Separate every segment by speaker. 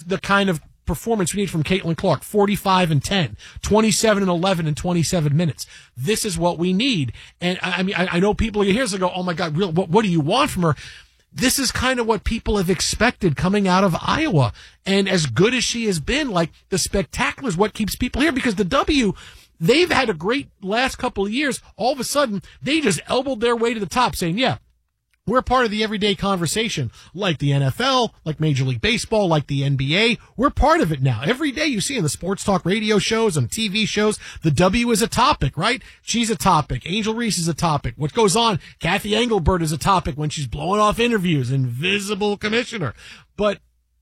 Speaker 1: the kind of performance we need from Caitlin Clark. 45-10, 27-11 in 27 minutes. This is what we need. And I mean, I know people here's go, oh my God, what do you want from her? This is kind of what people have expected coming out of Iowa. And as good as she has been, like, the spectacular is what keeps people here, because the W, they've had a great last couple of years. All of a sudden, they just elbowed their way to the top, saying, yeah, we're part of the everyday conversation, like the NFL, like Major League Baseball, like the NBA. We're part of it now. Every day you see in the sports talk radio shows and TV shows, the W is a topic, right? She's a topic. Angel Reese is a topic. What goes on? Kathy Engelbert is a topic when she's blowing off interviews. Invisible commissioner. But,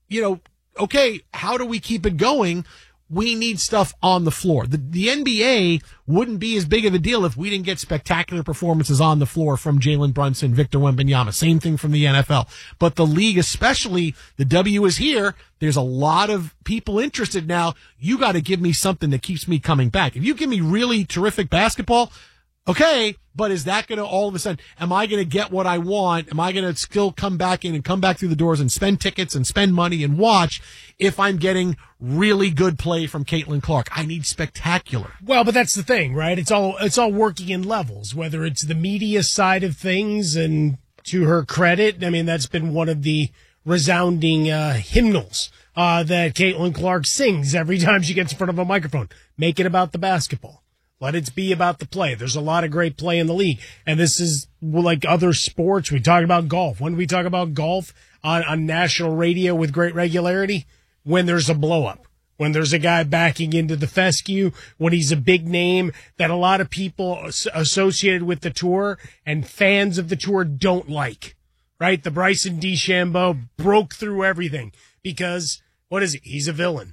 Speaker 1: okay, how do we keep it going? We need stuff on the floor. The NBA wouldn't be as big of a deal if we didn't get spectacular performances on the floor from Jalen Brunson, Victor Wembanyama. Same thing from the NFL. But the league, especially, the W is here. There's a lot of people interested now. You got to give me something that keeps me coming back. If you give me really terrific basketball, okay, but is that going to all of a sudden, am I going to get what I want? Am I going to still come back in and come back through the doors and spend tickets and spend money and watch if I'm getting really good play from Caitlin Clark? I need spectacular.
Speaker 2: Well, but that's the thing, right? It's all working in levels, whether it's the media side of things, and to her credit, I mean, that's been one of the resounding hymnals that Caitlin Clark sings every time she gets in front of a microphone. Make it about the basketball. Let it be about the play. There's a lot of great play in the league. And this is like other sports. We talk about golf. When do we talk about golf on national radio with great regularity? When there's a blow up, when there's a guy backing into the fescue, when he's a big name that a lot of people associated with the tour and fans of the tour don't like, right? The Bryson DeChambeau broke through everything because, what is he? He's a villain.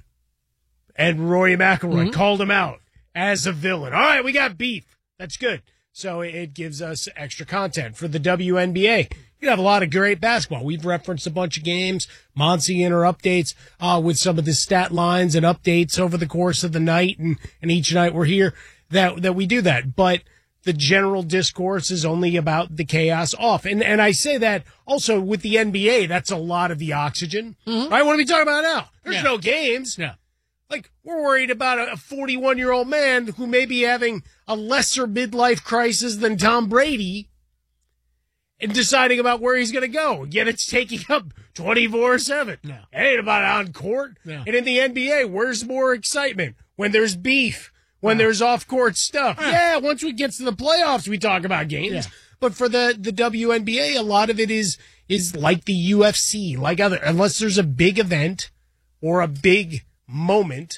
Speaker 2: And Rory McIlroy called him out as a villain. All right, we got beef. That's good. So it gives us extra content for the WNBA. You have a lot of great basketball. We've referenced a bunch of games, Monty in her updates with some of the stat lines and updates over the course of the night, and each night we're here that we do that. But the general discourse is only about the chaos off. And I say that also with the NBA, that's a lot of the oxygen. Mm-hmm. Right? What are we talking about now? There's no games.
Speaker 1: Yeah.
Speaker 2: Like, we're worried about a 41-year-old man who may be having a lesser midlife crisis than Tom Brady and deciding about where he's going to go. Yet it's taking up 24/7.
Speaker 1: No.
Speaker 2: It ain't about on court.
Speaker 1: No.
Speaker 2: And in the NBA, where's more excitement? When there's beef, when there's off-court stuff. Yeah, once we get to the playoffs, we talk about games.
Speaker 1: Yeah.
Speaker 2: But for the WNBA, a lot of it is like the UFC, like unless there's a big event or a big moment,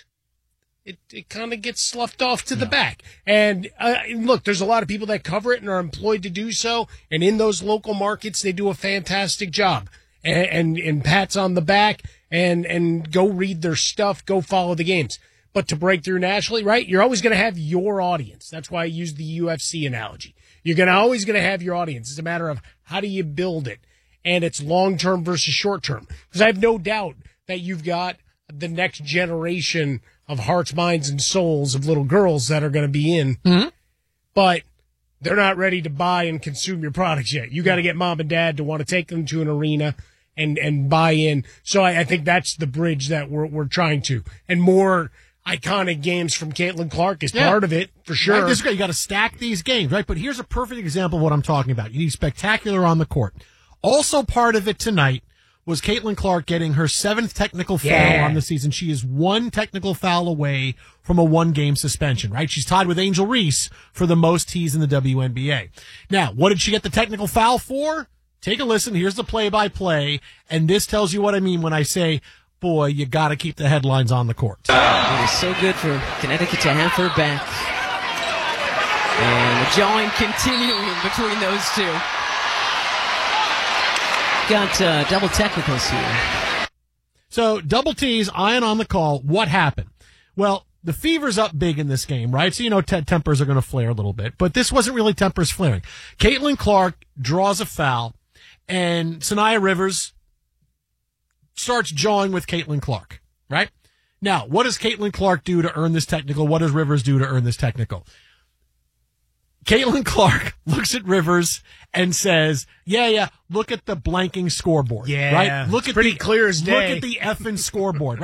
Speaker 2: it kind of gets sloughed off to the back. And look, there's a lot of people that cover it and are employed to do so. And in those local markets, they do a fantastic job. And pats on the back and go read their stuff, go follow the games. But to break through nationally, right, you're always going to have your audience. That's why I use the UFC analogy. You're always going to have your audience. It's a matter of how do you build it. And it's long-term versus short-term. Because I have no doubt that you've got the next generation of hearts, minds, and souls of little girls that are going to be in. Mm-hmm. But they're not ready to buy and consume your products yet. You got to get mom and dad to want to take them to an arena and buy in. So I think that's the bridge that we're trying to. And more iconic games from Caitlin Clark is part of it, for sure.
Speaker 1: Right, this is great. You got to stack these games, right? But here's a perfect example of what I'm talking about. You need spectacular on the court. Also part of it tonight was Caitlin Clark getting her 7th technical foul on the season. She is 1 technical foul away from a 1-game suspension, right? She's tied with Angel Reese for the most tees in the WNBA. Now, what did she get the technical foul for? Take a listen. Here's the play-by-play, and this tells you what I mean when I say, boy, you got to keep the headlines on the court.
Speaker 3: It is so good for Connecticut to have her back. And the jawing continuing between those two. Got double technicals here.
Speaker 1: So, double T's, Ian on the call. What happened? Well, the fever's up big in this game, right? So, tempers are going to flare a little bit. But this wasn't really tempers flaring. Caitlin Clark draws a foul, and Sanaya Rivers starts jawing with Caitlin Clark, right? Now, what does Caitlin Clark do to earn this technical? What does Rivers do to earn this technical? Caitlin Clark looks at Rivers and says, yeah, look at the blanking scoreboard.
Speaker 2: Yeah,
Speaker 1: right? Look at
Speaker 2: pretty clear as day.
Speaker 1: Look at the effing scoreboard.